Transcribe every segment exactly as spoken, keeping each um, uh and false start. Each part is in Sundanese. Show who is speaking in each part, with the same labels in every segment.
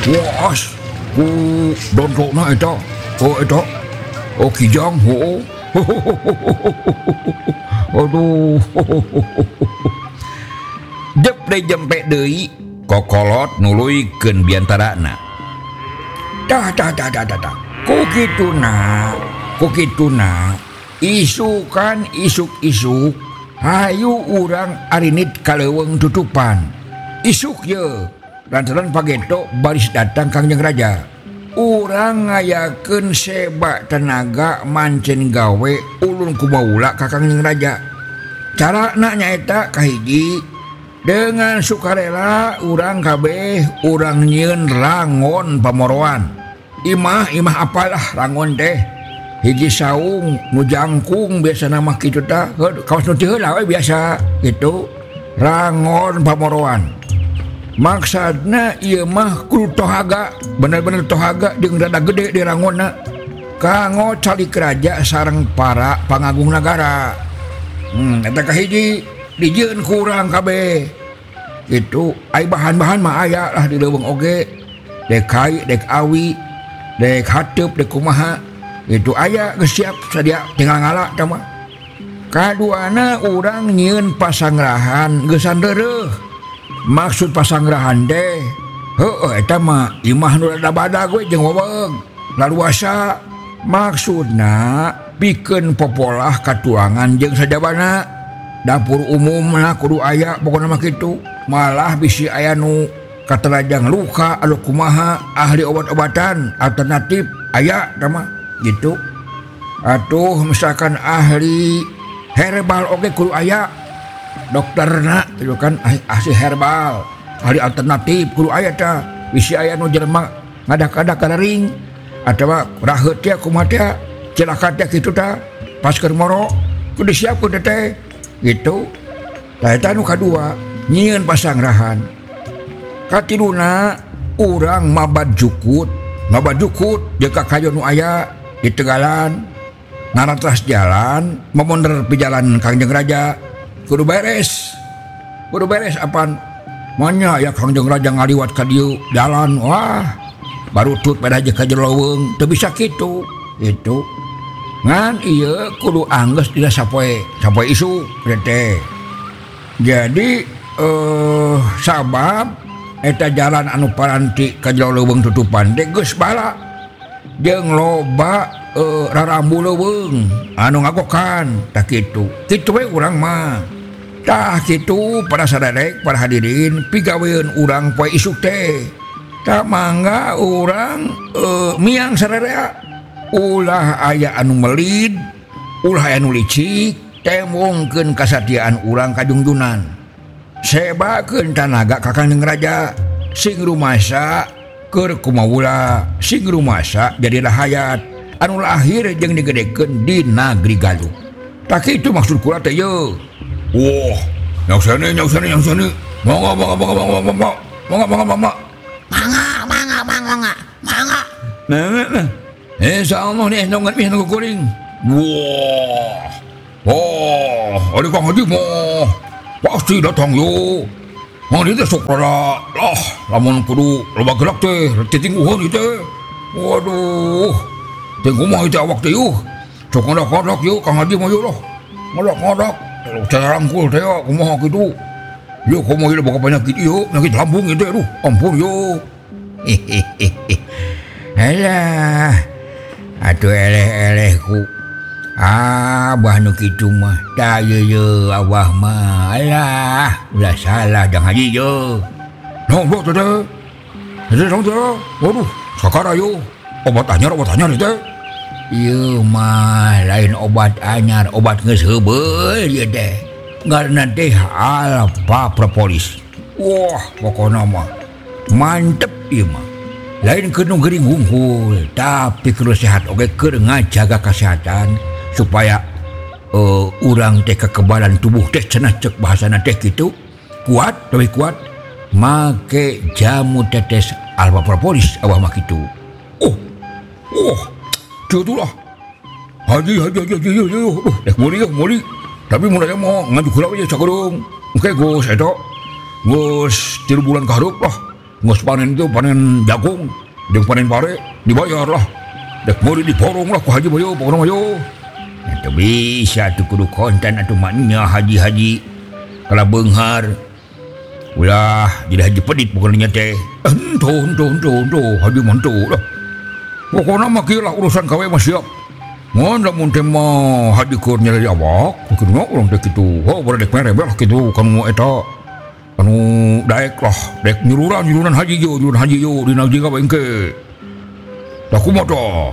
Speaker 1: Was ku dondokna eta. Oh eta. Oh kijang ho. Aduh. Jep deh jempek deui kokolot nuluykeun biantarana. Dah dah dah dah dah. Ku kituna, ku kituna isukan isuk-isuk hayu urang arinit kaleuweung tutupan. Isuk ye lantaran pageto baris datang Kangjeng Raja. Urang ngayakeun seba tenaga mancen gawe ulun ku baula ka Kangjeng Raja. Carana nyaeta kahiji dengan sukarela urang kabeh urang nyieun rangon pamoroan. Imah imah apalah rangon teh hiji saung nu jangkung biasa nama kitu tah kaos nu teu heula we biasa kitu rangon pamoroan. Maksudna ieu mah kudu tohaga, bener-bener tohaga jeung rada gede di rangonna kanggo calik raja sareng para pangagung negara. Hmm, eta kahiji dijieun ku urang kabeh. Itu ai bahan-bahan mah aya lah di leuweung oge. Dek kai, dek awi, dek hateup, dek kumaha. Itu aya geus siap sadia tinggal ngala tah mah. Kaduana urang nyieun pasangrahan geus sandeureuh. Maksud pasangrahan teh heueuh eta mah imah nu rada badag we jeung weweug laluasa. Maksudna pikeun popolah katuangan jeung sajabana. Dapur umumna kudu aya pokona mah kitu. Malah bisi aya nu katerajang luka anu kumaha ahli obat-obatan alternatif aya tah mah gitu. Atuh misalkan ahli herbal oge kudu aya. Dokterna itu kan ahli herbal, ahli alternatif kudu aya tah. Bisi aya nu jelema ngadak-ngadak karing atawa raheut teh kumaha teh cilaka teh kitu tah pas keur moro kudu disiapkeun teh gitu. Tah eta nu kadua nyieun pasangrahan. Katiluna urang mabad jukut, mabad jukut jeung ka kayu nu aya di Tegalan ngaratras jalan memonder pijalan Kangjeng Raja. Kudu beres, kudu beres apaan? Manya ya Kangjeng Raja ngaliwat ka dieu jalan, wah barutut pada aja ka jero leuweung, teu bisa kitu. Itu ngan ieu kudu anggeus dina sapoe, sapoe isu teh. Jadi eh sabab eta jalan anu paranti ka jero leuweung tutupan teh geus bala jeung loba eh, rarambu leuweung anu ngagokan tah kitu. Kitu we urang mah. Tah kitu para sadayek para hadirin pigaweun urang poe isuk teh. Tah mangga urang uh, miang sadaya ulah aya anu melid, ulah aya anu licik, temongkeun kasatiaan urang kajungjunan. Sebakeun tanaga ka Kangjeng Raja sing rumasa keur kumaula, sing rumasa jadi hayat anu lahir jeung digedekeun di Nagri Galuh. Tah kitu maksud kula teh yeuh. Wah, yang sana, yang sana, yang sana. Mangga, mangga, mangga, mangga, mangga, mangga, mangga, mangga, mangga, mangga, mangga, mangga. Eh, sama ni, nongan mi, nongan kuring. Wah, wah, ada Kang Haji mah pasti datang yo. Mang dia sok rada lah, lamun kudu loba gerak teh, titingguhan itu. Waduh, tengok mah itu awak teh yo. Sok ngadak-ngadak yo, Kang Haji mah yo lah, ngadak-ngadak. Cara rangkul teh kumaha kitu. Yo kumaha ieu boga penyakit ieu, penyakit lambung itu aduh, ampun yo. Alah. Atuh eleh-elehku. Ah, bah nu kitu mah. Da ye ye Abah mah. Alah, ulah salah Jang Haji yo. Noh, bo teh. Teh noh teh. Waduh, sakara yo. Obat anyar, obat anyar teh. Ieu mah lain obat anyar, obat geus heubeul ieu teh. Ngaranna teh alfa propolis. Wah, pokona mah mantep ieu mah. Lain keur nu geuring hungkul, tapi keur sehat oge keur ngajaga kesehatan supaya uh, urang teh kekebalan tubuh teh cenah cek bahasana teh kitu kuat, lebih kuat. Make jamu tetes alfa propolis Abah mah kitu. Oh. Oh. Itulah Haji Haji Haji Haji Haji aduh dek muli ya muli tapi mulai mau ngaju kula aja sakurung oke Gus eta Gus tilu bulan kahareup lah ngus panen itu panen jagung jeung panen pare dibayar lah dek meuli diporong lah ku haji bayo pokona mayo itu bisa tuh kudu konten atuh maknya haji-haji kala beunghar ulah jadi haji pedit pokoknya teh ento ento ento ento haji mantu lah pokona mah kieu lah urusan kawe mah siap mun lamun teh mah haji keur nyari awak kudu urang teh kitu ho bade dek mere lah kitu kanu eta anu daek lah dek nyururan nyururan haji yo nyururan haji yo dina jingga bengke dah kumaha dah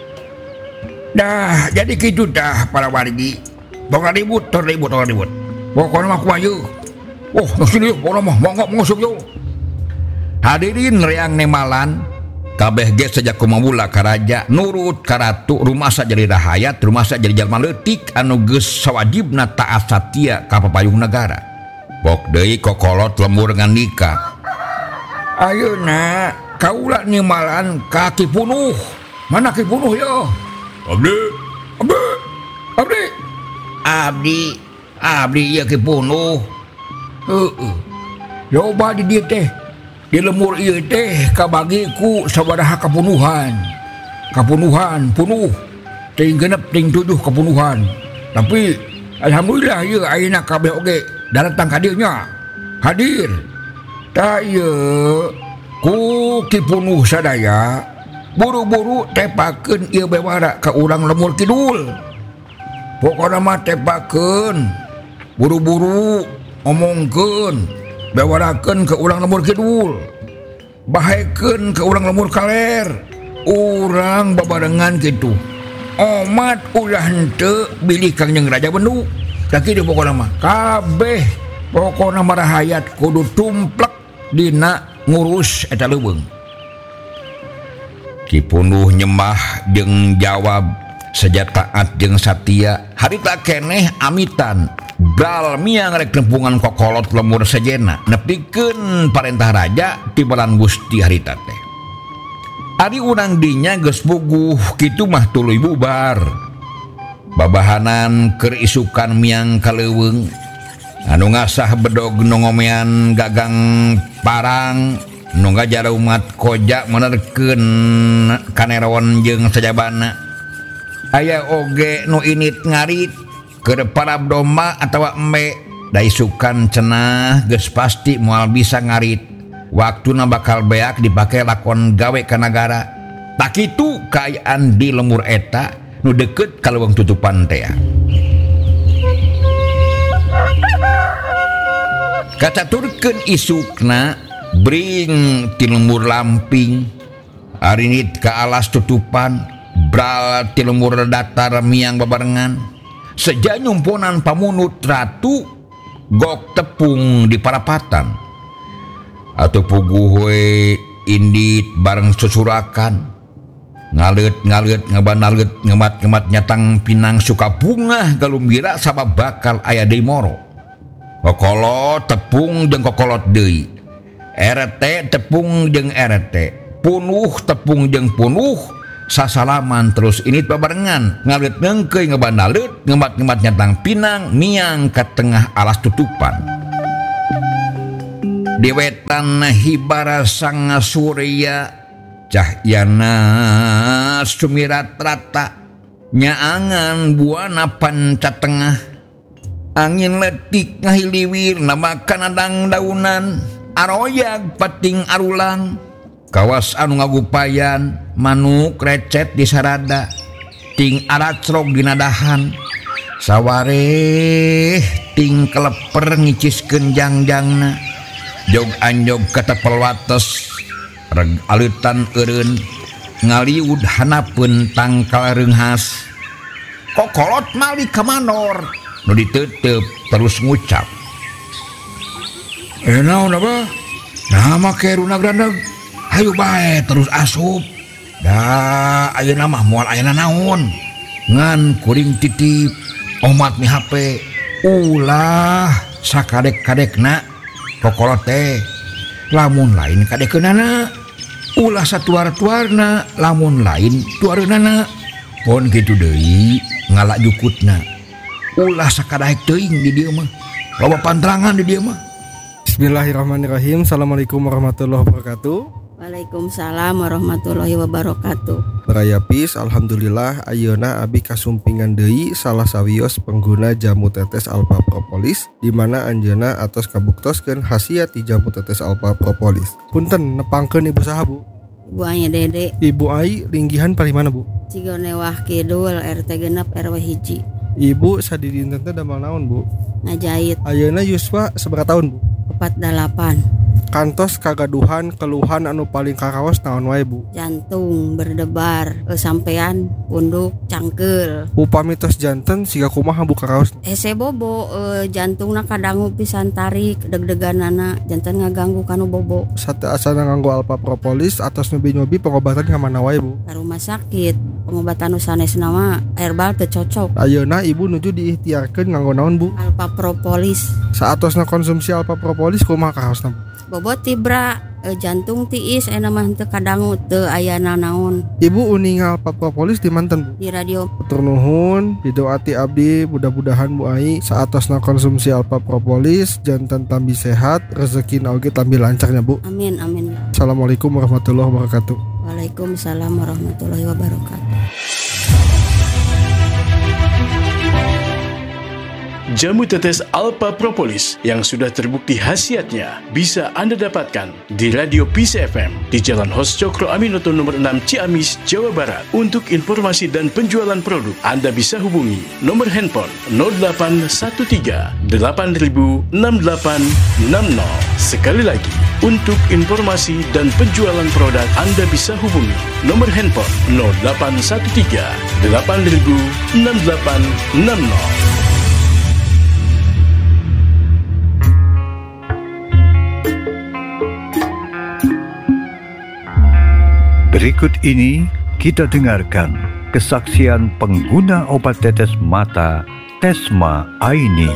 Speaker 1: dah jadi kitu dah para wargi bong ribut tor ribut tor ribut pokona mah kumaha oh nah sini pokona mah mangga masuk yo hadirin reang nemalan kabeh ge sejak kumamula ka raja nurut ka ratu rumasa jadi rahayat rumasa jadi jalma leutik anu geus sawajibna taat satia ka papayung negara. Bok deui kokolot lembur ngan nikah. Ayeuna kaula nimalan ka Ki Punuh. Mana Ki Punuh ya? Abdi, abdi, abdi. Abdi, abdi ya Ki Punuh. Heeh. Coba di dieu teh. Di lembur ieu teh kabagiku sabaraha kapunuhan. Kapunuhan, punuh. Ting genep ting tujuh kapunuhan. Tapi alhamdulillah ieu ayeuna kabeh oge datang ka dieu nya. Hadir. Ta ieu ku Ki Punuh sadaya buru-buru tepakeun ieu bewara ka urang lemur kidul. Pokona mah tepakeun buru-buru ngomongkeun bewarakeun ke urang lemur kidul bahekeun ke urang lemur kaler urang babarengan kitu omat ulah henteu bilih Kangjeng Raja Bendu da kitu pokona mah kabeh pokona mah rahayat kudu tumplek dina ngurus eta leuweung. Ki Punuh nyemah jeung jawab saja taat jeung satia harita keneh amitan bral miang rek tempungan kokolot lemur sajena nepikeun parentah raja ti balan Gusti harita teh. Ari urang dinya geus puguh kitu mah tuluy bubar. Babahanan keur isukan miang ka leuweung anu ngasah bedog nu ngomean gagang parang nu ngajar umat koja menerkeun kanerawon jeung sajabana. Aya oge nu init ngarit keur parab domba atawa embe da isukan cenah geus pasti moal bisa ngarit waktuna bakal beak dipake lakon gawe ka nagara. Tak kitu kaayaan di lemur eta nu deukeut ka leuweung tutupan teh. Kacaturkeun isukna bring ti lemur lamping arinit ka alas tutupan bral ti lemur datar miang babarengan seja nyumponan pamunut ratu gok tepung di parapatan atau puguh we indit bareng susurakan ngalet ngalet ngabanalet ngemat ngemat nyatang pinang suka bunga galumbira sabab bakal aya deui moro kokolot tepung jeung kokolot deui erete tepung jeung erete punuh tepung jeung punuh sasalaman terus init babarengan ngalit nengkeuy ngebanalet ngemat-ngemat nyatang pinang miang ka tengah alas tutupan. Di wetan hibara sang surya cahyana sumirat rata nyaangan buana panca tengah angin letik ngahiliwir namakan adang daunan aroyag pating arulang kawas anu ngagupayan manuk recet di sarada ting aracrog dina dahan sawareh ting keleper ngiciskeun jangjangna jog anjog katepel wates reg alutan eureun ngaliwud hanapeun tangkal reunghas kokolot mali ka manor nu diteuteup terus ngucap eh naon apa nama keruna grandeg ayo bae terus asup dah ayeuna mah moal ayeuna naon ngan kuring titip omat mi H P ulah sakadek-kadekna kokolot teh lamun lain kadekeunana ulah satuar-tuarna lamun lain tuareunana pon kitu deui ngalak jukutna ulah sakadaek teuing di dieu mah loba pantrangan di dieu mah
Speaker 2: Bismillahirrahmanirrahim. Assalamualaikum warahmatullahi wabarakatuh.
Speaker 3: Waalaikumsalam warahmatullahi wabarakatuh.
Speaker 2: Baraya Pis, alhamdulillah ayeuna abi kasumpingan deui salah sawios pengguna jamu tetes Alpha Propolis di mana anjeunna atos kabuktoskeun khasiat ti jamu tetes Alpha Propolis. Punten nepangkeun ibu saha Bu?
Speaker 3: Ibu Aya Dede.
Speaker 2: Ibu Ai linggihan paling mana Bu?
Speaker 3: Cigonewah Kidul R T genep R W hiji.
Speaker 2: Ibu sadidinten teh damel naon Bu?
Speaker 3: Ngajait.
Speaker 2: Ayeuna yuswa sabaraha tahun Bu?
Speaker 3: Opat dalapan.
Speaker 2: Kantos kagaduhan keluhan anu paling karaos naon wae Bu?
Speaker 3: Jantung berdebar, sampean punduk cangkeul.
Speaker 2: Upami tos janten siga kumaha Bu karaos?
Speaker 3: Hese bobo e, jantungna kadangu pisan tarik deg-deganana janten ngaganggu kanu bobo.
Speaker 2: Sate asana nganggo Alpha Propolis atos nyobi-nyobi pengobatan ka mana wae Bu?
Speaker 3: Ka rumah sakit pengobatan nu sanesna mah herbal teu cocok.
Speaker 2: Ayeuna ibu nuju diikhtiarkeun nganggo naon Bu?
Speaker 3: Alpha Propolis.
Speaker 2: Saatosna konsumsi Alpha Propolis kumaha karaosna Bu?
Speaker 3: Bobot tibra e, jantung tiis ena mah teu kadangu teu aya naon.
Speaker 2: Ibu uningal Alpha Propolis di manten Bu?
Speaker 3: Di radio.
Speaker 2: Hatur nuhun, didoati abdi mudah-mudahan Bu Ai saatosna konsumsi Alpha Propolis janten tambi sehat, rezekina oge tambi lancarnya Bu.
Speaker 3: Amin amin.
Speaker 2: Assalamualaikum warahmatullahi wabarakatuh.
Speaker 3: Waalaikumsalam warahmatullahi wabarakatuh.
Speaker 4: Jamu tetes Alpha Propolis yang sudah terbukti khasiatnya bisa Anda dapatkan di Radio Peace F M di Jalan Hos Cokro Aminoto nomor enam Ciamis, Jawa Barat. Untuk informasi dan penjualan produk, Anda bisa hubungi nomor handphone nol delapan satu tiga delapan nol enam delapan enam nol. Sekali lagi, untuk informasi dan penjualan produk, Anda bisa hubungi nomor handphone nol delapan satu tiga delapan nol enam delapan enam nol.
Speaker 5: Berikut ini kita dengarkan kesaksian pengguna obat tetes mata Tesma Aini.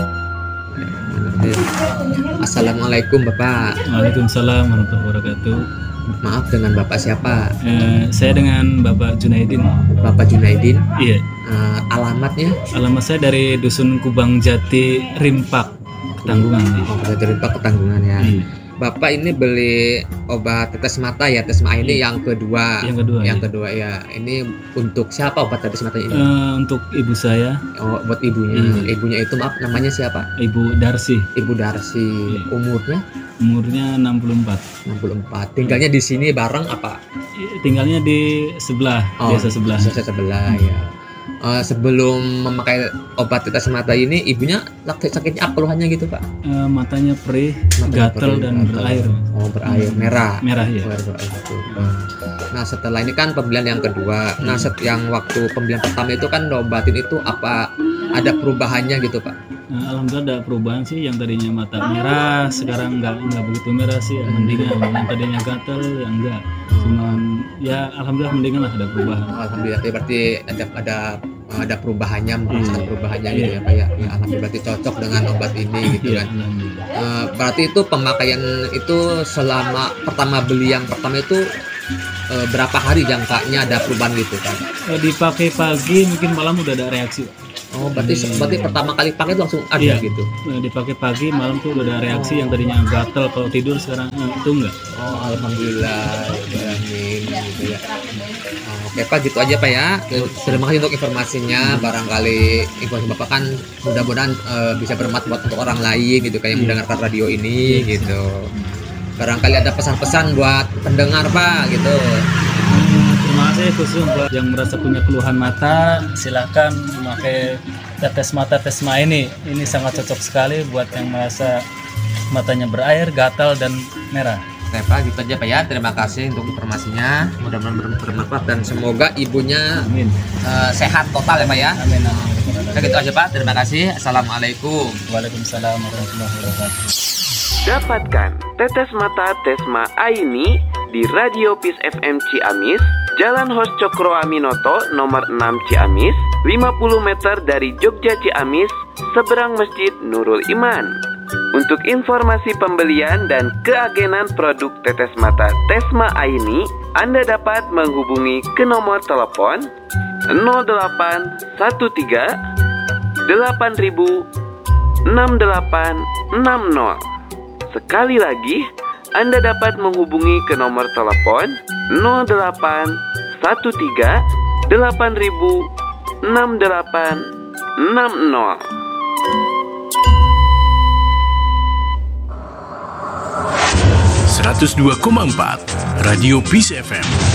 Speaker 6: Assalamualaikum Bapak.
Speaker 7: Waalaikumsalam warahmatullahi wabarakatuh.
Speaker 6: Maaf, dengan Bapak siapa?
Speaker 7: Eh, saya dengan Bapak Junaidin.
Speaker 6: Bapak Junaidin?
Speaker 7: Iya.
Speaker 6: Uh, alamatnya?
Speaker 7: Alamat saya dari Dusun Kubang Jati, Rimpak, Ketanggungan.
Speaker 6: Oh, dari Rimpak, Ketanggungan ya.
Speaker 7: Iya.
Speaker 6: Bapak ini beli obat tetes mata ya, Tesma ini yang kedua.
Speaker 7: Yang kedua.
Speaker 6: Yang
Speaker 7: iya.
Speaker 6: kedua ya. Ini untuk siapa obat tetes mata ini?
Speaker 7: Eh, untuk ibu saya.
Speaker 6: Oh, buat ibunya.
Speaker 7: Iya.
Speaker 6: Ibunya itu maaf namanya siapa?
Speaker 7: Ibu Darsi.
Speaker 6: Ibu Darsi.
Speaker 7: Iya.
Speaker 6: Umurnya?
Speaker 7: Umurnya enam puluh empat.
Speaker 6: enam puluh empat. Tinggalnya di sini bareng apa?
Speaker 7: Tinggalnya di sebelah,
Speaker 6: Oh,
Speaker 7: desa sebelah.
Speaker 6: Desa sebelah ya. Uh, sebelum memakai obat tetes mata ini, ibunya sakitnya apa keluhannya gitu Pak?
Speaker 7: Eh, matanya perih,
Speaker 6: Matanya
Speaker 7: gatal
Speaker 6: perih,
Speaker 7: dan
Speaker 6: gatal.
Speaker 7: berair.
Speaker 6: Oh, berair merah.
Speaker 7: Merah ya.
Speaker 6: Oh, berair, gitu. Nah, setelah ini kan pembelian yang kedua. Nah, set yang waktu pembelian pertama itu kan obatin itu apa ada perubahannya gitu Pak?
Speaker 7: Eh, Alhamdulillah ada perubahan sih, yang tadinya mata merah sekarang nggak nggak begitu merah sih, ya, mendingan. Yang tadinya gatal ya enggak, cuman ya alhamdulillah mendingan lah, ada perubahan.
Speaker 6: Alhamdulillah, berarti ada ada ada perubahannya, merasakan
Speaker 7: Iya.
Speaker 6: perubahannya
Speaker 7: Iya.
Speaker 6: gitu ya Pak ya. Ya, alhamdulillah berarti cocok dengan obat ini gitu
Speaker 7: Iya,
Speaker 6: kan.
Speaker 7: alhamdulillah.
Speaker 6: Uh, berarti itu pemakaian itu selama pertama beli yang pertama itu uh, berapa hari jangkanya ada perubahan gitu kan?
Speaker 7: Eh, dipakai pagi mungkin malam udah ada reaksi.
Speaker 6: Oh, berarti
Speaker 7: Hmm.
Speaker 6: berarti pertama kali pakai itu langsung ada
Speaker 7: Iya.
Speaker 6: gitu.
Speaker 7: Eh, dipakai pagi malam tuh udah ada reaksi, yang tadinya gatal kalau tidur sekarang eh, itu enggak.
Speaker 6: Oh, alhamdulillah. Ya, amin gitu ya. Oh, oke Pak, gitu aja Pak ya. Terima kasih untuk informasinya. Barangkali informasi Bapak kan mudah-mudahan eh, bisa bermanfaat buat untuk orang lain gitu kayak yang mendengarkan radio ini gitu. Barangkali ada pesan-pesan buat pendengar Pak gitu.
Speaker 7: Hmm, terima kasih khusus buat yang merasa punya keluhan mata, silakan memakai tetes mata Tesma ini. Ini sangat cocok sekali buat yang merasa matanya berair, gatal dan merah.
Speaker 6: Oke Pak, gitu aja Pak ya. Terima kasih untuk informasinya. Mudah-mudahan ber- bermanfaat dan semoga ibunya
Speaker 7: Amin.
Speaker 6: eh, sehat total ya Pak ya.
Speaker 7: Amin. amin.
Speaker 6: Oke, gitu aja Pak. Terima kasih. Assalamualaikum.
Speaker 7: Waalaikumsalam warahmatullahi wabarakatuh.
Speaker 8: Dapatkan tetes mata Tesma Aini di Radio Peace F M Ciamis, Jalan Hos Cokro Aminoto nomor enam Ciamis, lima puluh meter dari Jogja Ciamis, seberang Masjid Nurul Iman. Untuk informasi pembelian dan keagenan produk tetes mata Tesma Aini, Anda dapat menghubungi ke nomor telepon nol delapan satu tiga delapan enam delapan enam nol. Sekali lagi, Anda dapat menghubungi ke nomor telepon nol delapan satu tiga delapan ribu enam delapan enam nol.
Speaker 4: seratus dua koma empat Radio Peace F M.